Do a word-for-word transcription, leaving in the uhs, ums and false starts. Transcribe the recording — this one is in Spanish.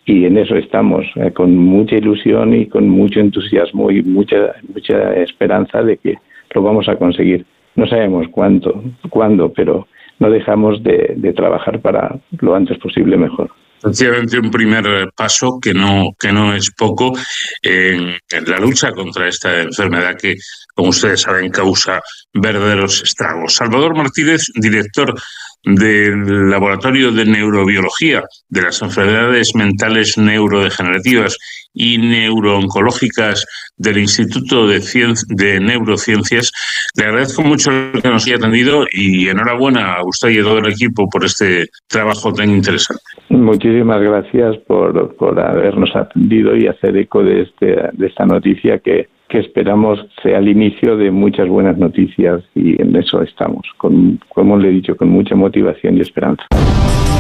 y en eso estamos, eh, con mucha ilusión y con mucho entusiasmo y mucha mucha esperanza de que lo vamos a conseguir. No sabemos cuánto, cuándo, pero no dejamos de, de trabajar para lo antes posible mejor. Sencillamente un primer paso que no que no es poco en, en la lucha contra esta enfermedad que, como ustedes saben, causa verdaderos estragos. Salvador Martínez, director del Laboratorio de Neurobiología de las Enfermedades Mentales Neurodegenerativas y Neurooncológicas del Instituto de, Cien- de Neurociencias. Le agradezco mucho que nos haya atendido y enhorabuena a usted y a todo el equipo por este trabajo tan interesante. Muchísimas gracias por, por habernos atendido y hacer eco de, este, de esta noticia que, que esperamos sea el inicio de muchas buenas noticias, y en eso estamos, con, como le he dicho, con mucha motivación y esperanza.